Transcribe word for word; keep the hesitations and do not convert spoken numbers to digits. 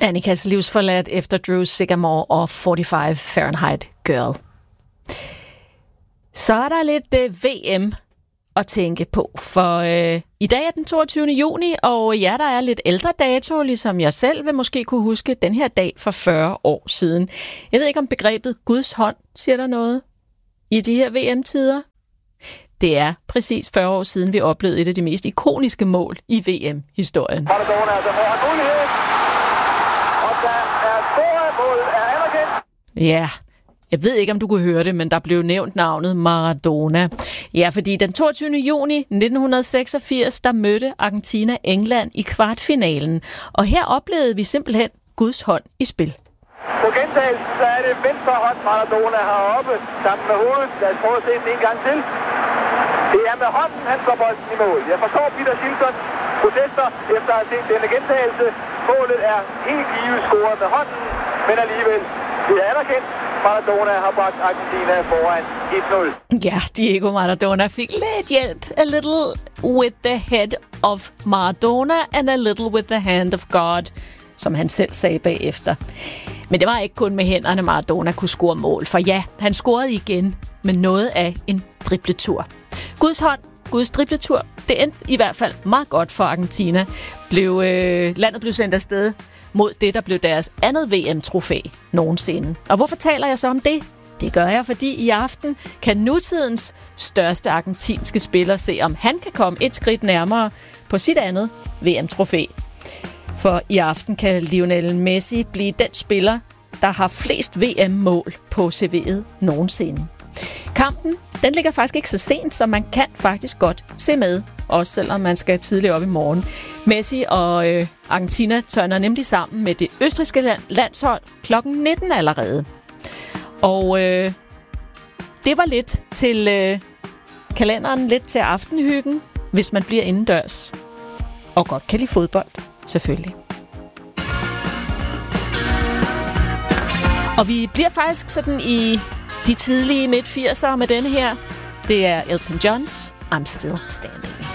Annikas livsforladt efter Drew Sycamore og fyrre-fem Fahrenheit Girl. Så er der lidt øh, V M at tænke på, for øh, i dag er den toogtyvende juni, og ja, der er lidt ældre dato, ligesom jeg selv vil måske kunne huske den her dag for fyrre år siden. Jeg ved ikke, om begrebet Guds hånd siger der noget i de her V M-tider. Det er præcis fyrre år siden, vi oplevede et af de mest ikoniske mål i V M-historien. Ja, jeg ved ikke, om du kunne høre det, men der blev nævnt navnet Maradona. Ja, fordi den toogtyvende juni nitten seksogfirs, der mødte Argentina England i kvartfinalen. Og her oplevede vi simpelthen Guds hånd i spil. På gentagelsen, så er det venstre hånd Maradona heroppe sammen med hovedet. Lad os prøve at se den en gang til. Det er med hånden, han slår bolden i mål. Jeg forstår Peter Shilton protester efter at have set denne gentagelse. Målet er helt givet scoret med hånden, men alligevel det er anerkendt. Maradona har bragt Argentina foran et nul. Ja, Diego Maradona fik lidt hjælp. A little with the head of Maradona and a little with the hand of God, som han selv sagde bagefter. Men det var ikke kun med hænderne, Maradona kunne score mål. For ja, han scorede igen med noget af en dribletur. Guds hånd, Guds dribletur, det endte i hvert fald meget godt for Argentina. Blev, øh, landet blev sendt afsted mod det, der blev deres andet V M-trofæ nogensinde. Og hvorfor taler jeg så om det? Det gør jeg, fordi i aften kan nutidens største argentinske spiller se, om han kan komme et skridt nærmere på sit andet V M-trofæ. For i aften kan Lionel Messi blive den spiller, der har flest V M-mål på C V'et nogensinde. Kampen, den ligger faktisk ikke så sent, så man kan faktisk godt se med, også selvom man skal tidligt op i morgen. Messi og øh, Argentina tørner nemlig sammen med det østrigske land, landshold klokken nitten allerede. Og øh, det var lidt til øh, kalenderen, lidt til aftenhyggen, hvis man bliver indendørs. Og godt kan lide fodbold, selvfølgelig. Og vi bliver faktisk sådan i de tidlige midt firserne med denne her. Det er Elton Johns I'm Still Standing.